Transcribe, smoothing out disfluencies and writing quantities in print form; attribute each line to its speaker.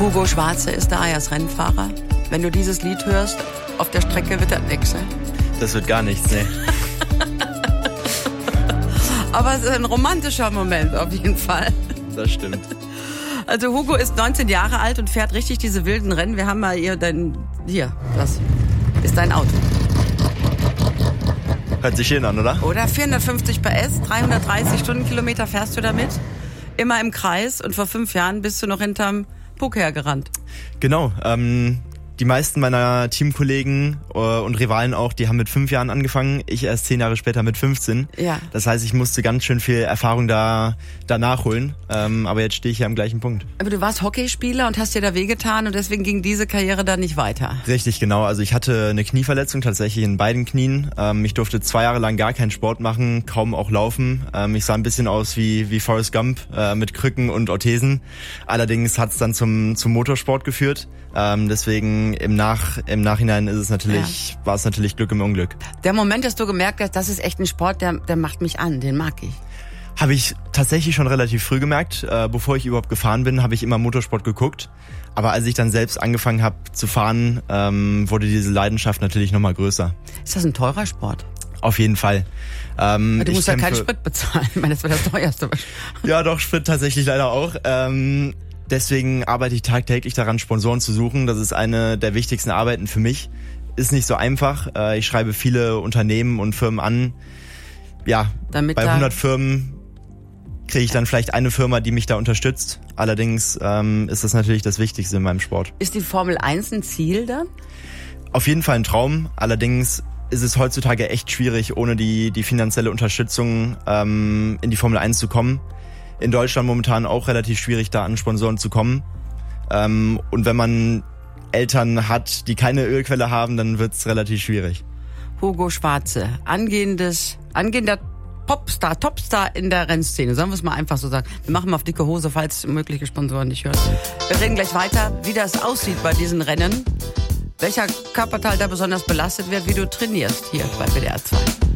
Speaker 1: Hugo Schwarze ist da, er ist Rennfahrer. Wenn du dieses Lied hörst, auf der Strecke wird das nichts, ne?
Speaker 2: Das wird gar nichts, ne?
Speaker 1: Aber es ist ein romantischer Moment auf jeden Fall.
Speaker 2: Das stimmt.
Speaker 1: Also Hugo ist 19 Jahre alt und fährt richtig diese wilden Rennen. Wir haben mal das ist dein Auto.
Speaker 2: Hört sich schön an, oder?
Speaker 1: Oder 450 PS, 330 Stundenkilometer fährst du damit. Immer im Kreis und vor 5 Jahren bist du noch hinterm Puck hergerannt.
Speaker 2: Genau, die meisten meiner Teamkollegen und Rivalen auch, die haben mit 5 Jahren angefangen, ich erst 10 Jahre später mit 15.
Speaker 1: Ja.
Speaker 2: Das heißt, ich musste ganz schön viel Erfahrung da nachholen, aber jetzt stehe ich ja am gleichen Punkt.
Speaker 1: Aber du warst Hockeyspieler und hast dir da wehgetan und deswegen ging diese Karriere dann nicht weiter.
Speaker 2: Richtig, genau. Also ich hatte eine Knieverletzung tatsächlich in beiden Knien. Ich durfte 2 Jahre lang gar keinen Sport machen, kaum auch laufen. Ich sah ein bisschen aus wie Forrest Gump mit Krücken und Orthesen. Allerdings hat es dann zum Motorsport geführt. Deswegen im Nachhinein war es natürlich Glück im Unglück.
Speaker 1: Der Moment, dass du gemerkt hast, das ist echt ein Sport, der macht mich an, den mag ich.
Speaker 2: Habe ich tatsächlich schon relativ früh gemerkt. Bevor ich überhaupt gefahren bin, habe ich immer Motorsport geguckt. Aber als ich dann selbst angefangen habe zu fahren, wurde diese Leidenschaft natürlich nochmal größer.
Speaker 1: Ist das ein teurer Sport?
Speaker 2: Auf jeden Fall.
Speaker 1: Du musst ja keinen Sprit bezahlen. Ich meine, das wäre das teuerste.
Speaker 2: Ja, doch, Sprit tatsächlich leider auch. Deswegen arbeite ich tagtäglich daran, Sponsoren zu suchen. Das ist eine der wichtigsten Arbeiten für mich. Ist nicht so einfach. Ich schreibe viele Unternehmen und Firmen an. Ja, bei 100 Firmen kriege ich dann vielleicht eine Firma, die mich da unterstützt. Allerdings ist das natürlich das Wichtigste in meinem Sport.
Speaker 1: Ist die Formel 1 ein Ziel dann?
Speaker 2: Auf jeden Fall ein Traum. Allerdings ist es heutzutage echt schwierig, ohne die finanzielle Unterstützung in die Formel 1 zu kommen. In Deutschland momentan auch relativ schwierig, da an Sponsoren zu kommen. Und wenn man Eltern hat, die keine Ölquelle haben, dann wird's relativ schwierig.
Speaker 1: Hugo Schwarze, angehender Topstar in der Rennszene. Sollen wir es mal einfach so sagen? Wir machen mal auf dicke Hose, falls mögliche Sponsoren nicht hören. Wir reden gleich weiter, wie das aussieht bei diesen Rennen. Welcher Körperteil da besonders belastet wird, wie du trainierst hier bei WDR 2.